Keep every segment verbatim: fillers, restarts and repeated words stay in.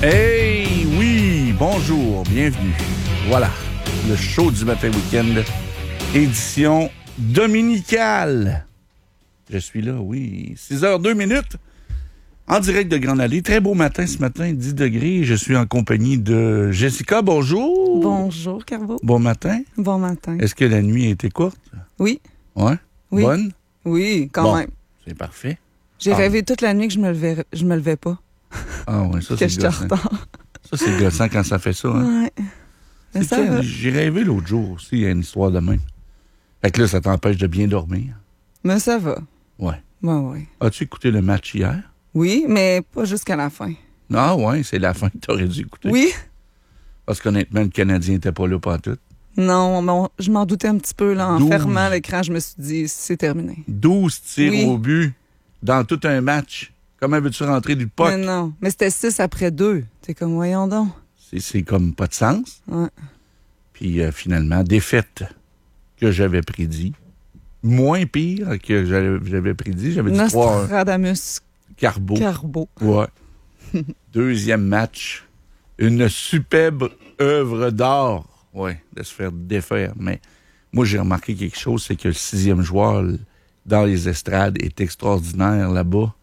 Hey, oui, bonjour, bienvenue. Voilà, le show du matin week-end, édition dominicale. Je suis là, oui, six heures deux minutes, en direct de Grande Allée. Très beau matin ce matin, dix degrés. Je suis en compagnie de Jessica, bonjour. Bonjour, Carbo. Bon matin. Bon matin. Est-ce que la nuit a été courte? Oui. Ouais? Oui. Bonne? Oui, quand bon, même. C'est parfait. J'ai ah. rêvé toute la nuit que je me levais, je me levais pas. Ah oui, ça, que c'est j'étais en gossant. retard. Ça, c'est gossant quand ça fait ça. Hein? Ouais. Mais C'est ça quel- va. J'ai rêvé l'autre jour aussi, il y a une histoire de même. Fait que là, ça t'empêche de bien dormir. Mais ça va. Ouais. Ouais, ouais. As-tu écouté le match hier? Oui, mais pas jusqu'à la fin. Ah ouais, c'est la fin que t'aurais dû écouter. Oui. Parce qu'honnêtement, le Canadien n'était pas là pantoute. Non, mais on- je m'en doutais un petit peu. Là, en douze. fermant l'écran, je me suis dit, c'est terminé. douze tirs Oui. au but dans tout un match. Comment veux-tu rentrer du puck? Mais non. Mais c'était six après deux. T'es comme, voyons donc. C'est, c'est comme pas de sens. Ouais. Puis euh, finalement, défaite que j'avais prédit. Moins pire que j'avais, j'avais prédit. J'avais dit trois Nostradamus Carbo. Carbo. Ouais. Deuxième match. Une superbe œuvre d'art. Ouais, de se faire défaire. Mais moi, j'ai remarqué quelque chose, c'est que le sixième joueur dans les estrades est extraordinaire là-bas,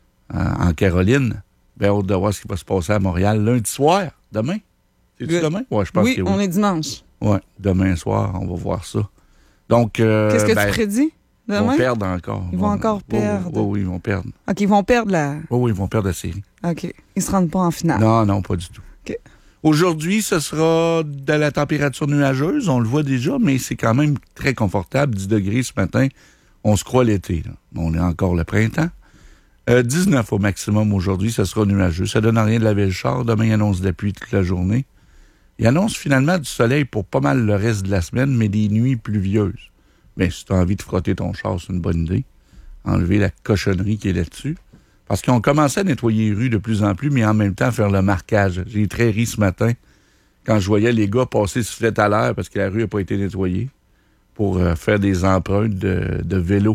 en, en Caroline. Ben, hâte de voir ce qui va se passer à Montréal lundi soir. Demain? C'est-tu Good. demain? Ouais, je pense Oui, que oui. on est dimanche. Ouais, demain soir, on va voir ça. Donc, euh, Qu'est-ce que ben, tu prédis ils demain? vont perdre encore. Ils vont encore Oui, perdre. Oui, oui, ils vont perdre. OK, ils vont perdre la... Oui, oui, ils vont perdre la série. OK. Ils se rendent pas en finale. Non, non, pas du tout. OK. Aujourd'hui, ce sera de la température nuageuse, on le voit déjà, mais c'est quand même très confortable. dix degrés ce matin, on se croit l'été. Là. On est encore le printemps. Euh, dix-neuf au maximum aujourd'hui, ce sera nuageux. Ça donne rien de laver le char. Demain, il annonce de la pluie toute la journée. Il annonce finalement du soleil pour pas mal le reste de la semaine, mais des nuits pluvieuses. Mais si tu as envie de frotter ton char, c'est une bonne idée. Enlever la cochonnerie qui est là-dessus. Parce qu'on commençait à nettoyer les rues de plus en plus, mais en même temps à faire le marquage. J'ai très ri ce matin quand je voyais les gars passer sifflet à l'air parce que la rue n'a pas été nettoyée pour euh, faire des empreintes de, de vélo.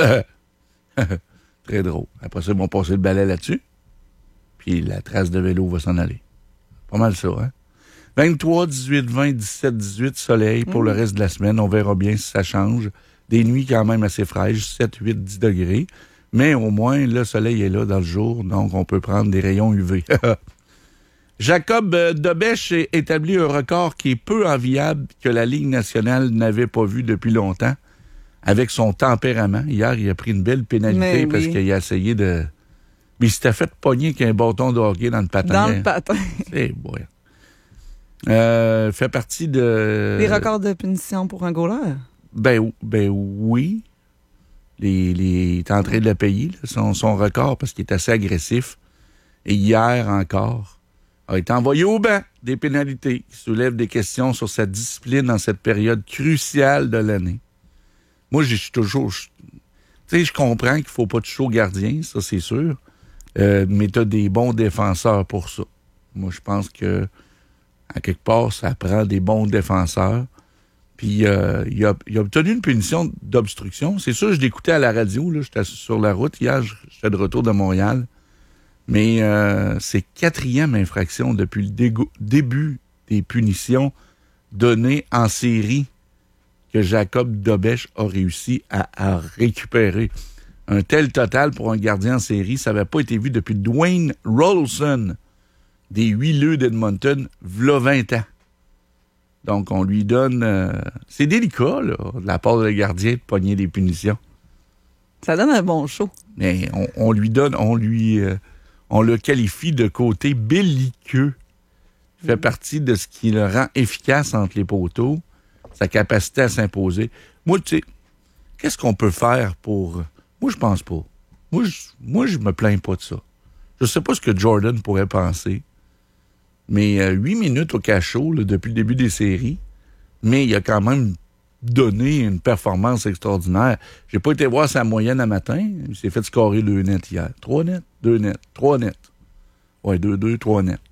Très drôle. Après ça, ils vont passer le balai là-dessus. Puis la trace de vélo va s'en aller. Pas mal ça, hein? vingt-trois, dix-huit, vingt, dix-sept, dix-huit, soleil pour mmh. le reste de la semaine. On verra bien si ça change. Des nuits quand même assez fraîches, sept, huit, dix degrés. Mais au moins, le soleil est là dans le jour, donc on peut prendre des rayons U V. Jacob Dobèche établit un record qui est peu enviable que la Ligue nationale n'avait pas vu depuis longtemps, avec son tempérament. Hier, il a pris une belle pénalité Mais parce oui. qu'il a essayé de... Mais il s'était fait pogner qu'un bâton de hockey dans le patin. Dans le patin. C'est bon. Euh, fait partie de... Les records de punition pour un goaler? Ben, ben oui. Les, les, il est en train de le payer, là, son, son record, parce qu'il est assez agressif. Et hier encore, a été envoyé au banc des pénalités qui soulèvent des questions sur sa discipline dans cette période cruciale de l'année. Moi, je suis toujours... Tu sais, je comprends qu'il faut pas toucher au gardien, ça, c'est sûr. Euh, mais tu as des bons défenseurs pour ça. Moi, je pense que, à quelque part, ça prend des bons défenseurs. Puis, euh, il, a, il a obtenu une punition d'obstruction. C'est sûr, je l'écoutais à la radio. Là, j'étais sur la route. Hier, j'étais de retour de Montréal. Mais euh, c'est quatrième infraction depuis le dégo- début des punitions données en série que Jacob Dobèche a réussi à, à récupérer. Un tel total pour un gardien en série, ça n'avait pas été vu depuis Dwayne Rolson des Huileux d'Edmonton, v'là vingt ans. Donc, on lui donne... Euh, c'est délicat, là, de la part de le gardien, de pogner des punitions. Ça donne un bon show. Mais on, on lui donne... On lui... Euh, on le qualifie de côté belliqueux. Il fait mmh. partie de ce qui le rend efficace entre les poteaux, sa capacité à s'imposer. Moi, tu sais, qu'est-ce qu'on peut faire pour... Moi, je pense pas. Moi, je, moi, je me plains pas de ça. Je sais pas ce que Jordan pourrait penser. Mais euh, huit minutes au cachot là, depuis le début des séries, mais il a quand même donné une performance extraordinaire. J'ai pas été voir sa moyenne à matin. Il s'est fait scorer deux nets hier. Trois nets, deux nets, trois nets. Ouais, deux, deux, trois nets.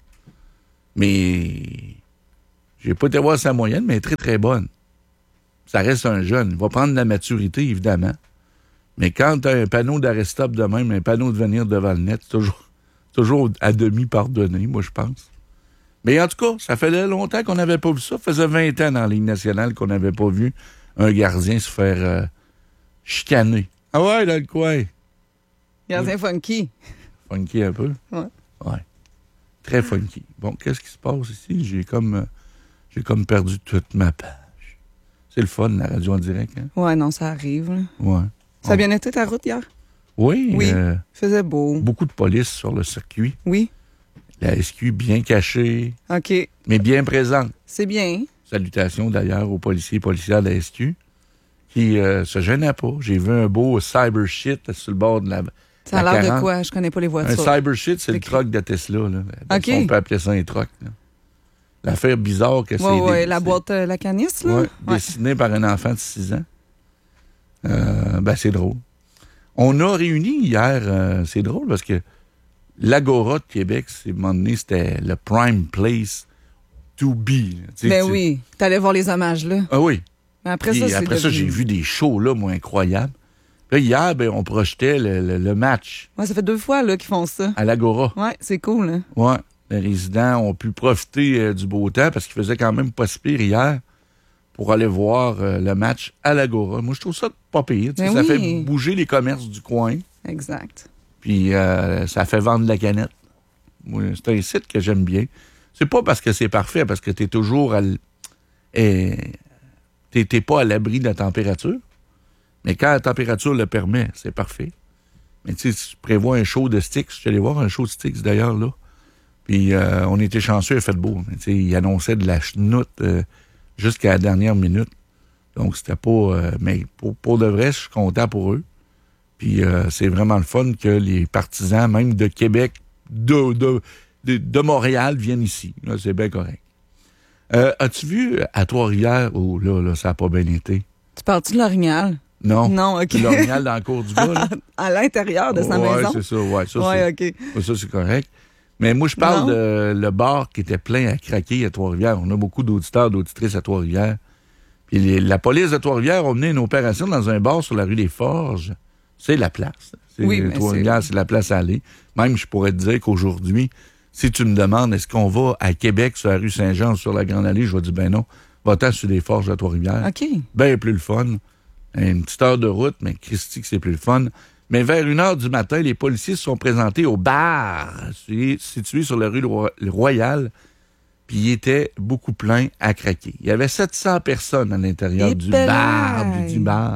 Mais j'ai pas été voir sa moyenne, mais elle est très, très bonne. Ça reste un jeune. Il va prendre de la maturité, évidemment. Mais quand tu as un panneau d'arrêt-stop de même, un panneau de venir devant le net, c'est toujours, toujours à demi pardonné, moi, je pense. Mais en tout cas, ça fait longtemps qu'on n'avait pas vu ça. Ça faisait vingt ans dans la Ligue nationale qu'on n'avait pas vu un gardien se faire euh, chicaner. Ah ouais, dans le coin. Gardien funky. Funky un peu? Ouais. Ouais. Très funky. Bon, qu'est-ce qui se passe ici? J'ai comme, euh, j'ai comme perdu toute ma page. C'est le fun, la radio en direct, hein? Ouais, non, ça arrive. Là. Ouais. Ça a bien été ta route hier? Oui. Oui. Euh, Il faisait beau. beaucoup de police sur le circuit. Oui. La S Q bien cachée, OK. mais bien présente. C'est bien. Salutations d'ailleurs aux policiers et policières de la S Q qui euh, se gênaient pas. J'ai vu un beau cyber shit sur le bord de la. Ça a la l'air quarante. de quoi? Je connais pas les Un voitures. cyber shit, c'est Le le truck de Tesla. Là. OK. On peut appeler ça un truck. là. L'affaire bizarre que c'est. Oui, oui, dé- la c'est- boîte, euh, la canisse, là? Ouais, dessiné par un enfant de six ans. Euh, ben, c'est drôle. On a réuni hier, euh, c'est drôle parce que l'Agora de Québec, c'est, à un moment donné, c'était le prime place to be. là. Tu sais, Ben tu- oui. T'allais voir les hommages, là. Ah oui. Mais après Puis ça, c'est après ça, devenu- j'ai vu des shows, là, moi, incroyables. Là, hier, ben, on projetait le, le- le match Ouais, ça fait deux fois, là, qu'ils font ça. à l'Agora. Ouais, c'est cool, hein? Ouais. Les résidents ont pu profiter euh, du beau temps parce qu'il faisait quand même pas si pire hier pour aller voir euh, le match à l'Agora. Moi, je trouve ça pas pire. tu sais, Ben ça oui. fait bouger les commerces du coin. Exact. Puis euh, ça fait vendre la canette. Moi, c'est un site que j'aime bien. C'est pas parce que c'est parfait, parce que t'es toujours à l- eh, t'es, t'es pas à l'abri de la température. Mais quand la température le permet, c'est parfait. Mais tu sais, si tu prévois un show de Styx, je suis allé voir un show de Styx d'ailleurs, là. Puis euh, on était chanceux, il a fait beau. Mais tu sais, il annonçait de la chenoute euh, jusqu'à la dernière minute. Donc c'était pas... euh, mais pour, pour de vrai, je suis content pour eux. Puis euh, c'est vraiment le fun que les partisans, même de Québec, de, de, de, de Montréal, viennent ici. Là, c'est bien correct. Euh, as-tu vu à Trois-Rivières? Oh là, là, ça n'a pas bien été. Tu parles-tu de l'orignal? Non. Non, OK. L'orignal dans le cours du bas, là. À l'intérieur de sa ouais, maison? c'est ça. Ouais, ça, Ouais, c'est, OK. ça, c'est correct. Mais moi, je parle Non. de le bar qui était plein à craquer à Trois-Rivières. On a beaucoup d'auditeurs, d'auditrices à Trois-Rivières. Puis les- la police de Trois-Rivières a mené une opération dans un bar sur la rue des Forges. C'est la place. C'est, Oui, mais Trois-Rivières, c'est la place à aller. Même, je pourrais te dire qu'aujourd'hui, si tu me demandes est-ce qu'on va à Québec sur la rue Saint-Jean ou sur la Grande Allée, je vais dire ben non. Va-t'en sur des Forges à Trois-Rivières. OK. Bien plus le fun. Une petite heure de route, mais Christy que c'est plus le fun. Mais vers une heure du matin, les policiers se sont présentés au bar situé sur la rue Roi- Royale, puis il était beaucoup plein à craquer. Il y avait sept cents personnes à l'intérieur Et du pelaille! bar, du, du bar.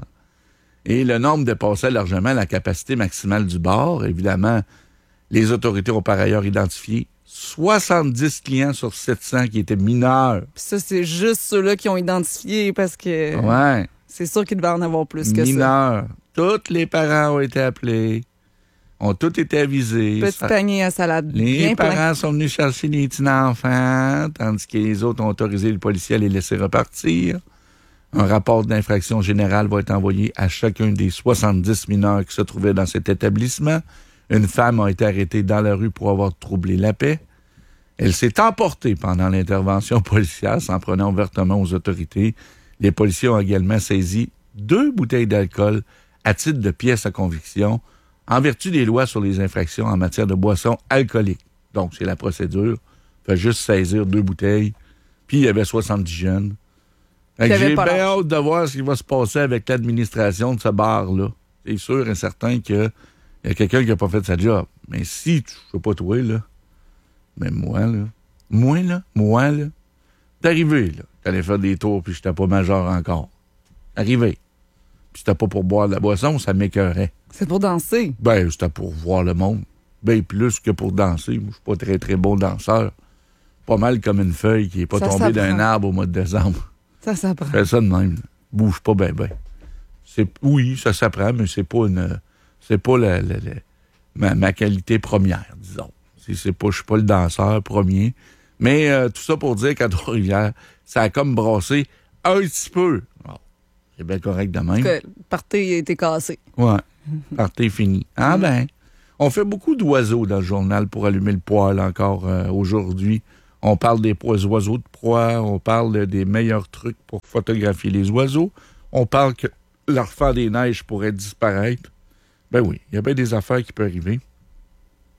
Et le nombre dépassait largement la capacité maximale du bar. Évidemment, les autorités ont par ailleurs identifié soixante-dix clients sur sept cents qui étaient mineurs. Puis ça, c'est juste ceux-là qui ont identifié parce que Ouais. c'est sûr qu'il devait en avoir plus que ça. Mineurs. Tous les parents ont été appelés, ont tous été avisés. Petit Ça- panier à salade Les bien parents plein. sont venus chercher les petits enfants, tandis que les autres ont autorisé le policier à les laisser repartir. Un rapport d'infraction générale va être envoyé à chacun des soixante-dix mineurs qui se trouvaient dans cet établissement. Une femme a été arrêtée dans la rue pour avoir troublé la paix. Elle s'est emportée pendant l'intervention policière, s'en prenant ouvertement aux autorités. Les policiers ont également saisi deux bouteilles d'alcool à titre de pièces à conviction en vertu des lois sur les infractions en matière de boissons alcooliques. Donc, c'est la procédure. Fait juste saisir deux bouteilles. Puis, il y avait soixante-dix jeunes. Fait que Il y avait j'ai pas bien l'âge. hâte de voir ce qui va se passer avec l'administration de ce bar-là. C'est sûr et certain qu'il y a quelqu'un qui n'a pas fait sa job. Mais si, tu- je sais pas toi, là, mais moi, là, moi, là, moi, là, d'arriver, là, t'allais faire des tours puis j'étais pas majeur encore. Arrivé. Puis c'était pas pour boire de la boisson, ça m'écœurait. C'est pour danser. Ben, c'était pour voir le monde. Ben, plus que pour danser. Moi, je suis pas très, très bon danseur. Pas mal comme une feuille qui est pas Ça tombée d'un s'apprend. arbre au mois de décembre. Ça s'apprend. Fais ça de même. Bouge pas ben ben. C'est, oui, ça s'apprend, mais c'est pas une... C'est pas la, la- la- ma, ma qualité première, disons. C'est, c'est pas, je suis pas le danseur premier. Mais euh, tout ça pour dire qu'à Trois-Rivières, ça a comme brassé un petit peu. Bon, c'est bien correct de même. Que le party a été cassé. Ouais. Partez fini. Ah ben, on fait beaucoup d'oiseaux dans le journal pour allumer le poêle encore euh, aujourd'hui. On parle des po- oiseaux de proie, on parle des meilleurs trucs pour photographier les oiseaux. On parle que l'enfant des neiges pourrait disparaître. Ben oui, il y a bien des affaires qui peuvent arriver.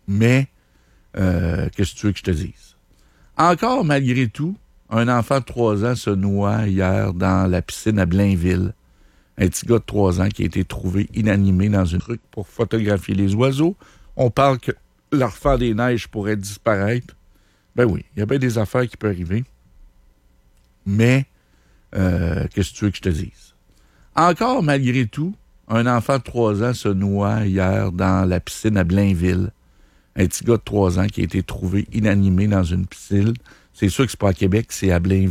Mais, euh, qu'est-ce que tu veux que je te dise? Encore, malgré tout, un enfant de trois ans se noie hier dans la piscine à Blainville. Un petit gars de trois ans qui a été trouvé inanimé dans une truc pour photographier les oiseaux. On parle que l'enfant des neiges pourrait disparaître. Ben oui, il y a bien des affaires qui peuvent arriver. Mais, euh, qu'est-ce que tu veux que je te dise? Encore, malgré tout, un enfant de trois ans se noie hier dans la piscine à Blainville. Un petit gars de trois ans qui a été trouvé inanimé dans une piscine. C'est sûr que c'est pas à Québec, c'est à Blainville.